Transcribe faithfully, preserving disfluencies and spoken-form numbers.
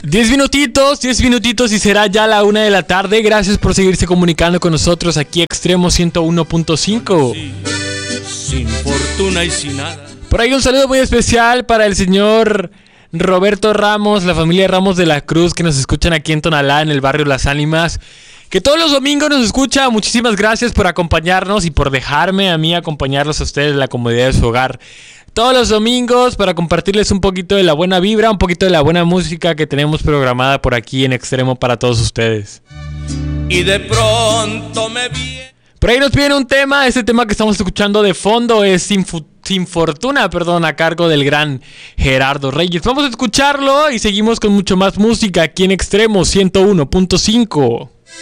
Diez minutitos, diez minutitos y será ya la una de la tarde. Gracias por seguirse comunicando con nosotros aquí Extremo ciento uno punto cinco. Sin fortuna y sin nada. Por ahí un saludo muy especial para el señor Roberto Ramos, la familia Ramos de la Cruz, que nos escuchan aquí en Tonalá, en el barrio Las Ánimas, que todos los domingos nos escucha. Muchísimas gracias por acompañarnos y por dejarme a mí acompañarlos a ustedes en la comodidad de su hogar todos los domingos, para compartirles un poquito de la buena vibra, un poquito de la buena música que tenemos programada por aquí en Extremo para todos ustedes. Y de pronto me vi. Por ahí nos piden un tema. Este tema que estamos escuchando de fondo es Sin, fu- Sin Fortuna, perdón, a cargo del gran Gerardo Reyes. Vamos a escucharlo y seguimos con mucho más música aquí en Extremo ciento uno punto cinco.